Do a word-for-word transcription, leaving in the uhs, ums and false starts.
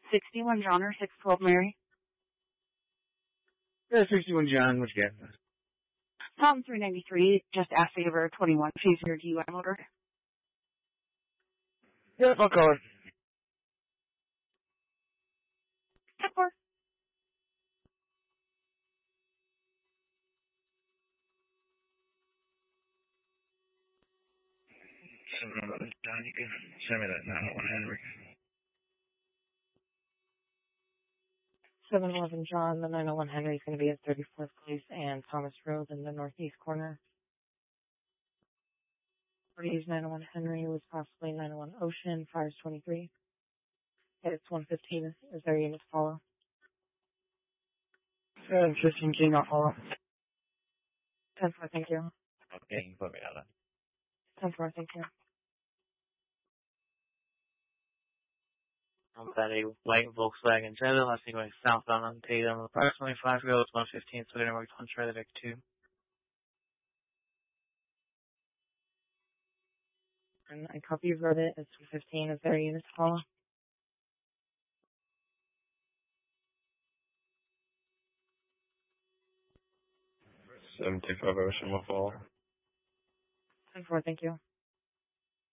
sixty-one John or six twelve Mary? Yeah, sixty-one John, what you got? Tom three ninety-three, just asked favor twenty-one, please your D U I motor. Yep, I'll call it. ten four. John, you can send me that nine oh one Henry. seven eleven John, the nine oh one Henry is going to be at thirty-fourth Place and Thomas Road in the northeast corner. Please, nine oh one Henry was possibly nine oh one Ocean, fires twenty-three. It's one fifteen, is, is there unit to follow? seven fifteen King, I'll follow. ten four, thank you. Okay, you can put me on it. ten four, thank you. I'm at a white Volkswagen Jetta, last thing going southbound on Tatum, approximately five ago, it's one fifteen, so they're going to try the deck two. And I copy you wrote it, it's one fifteen, is there a unit to follow? seven two five Ocean will follow. ten four, thank you.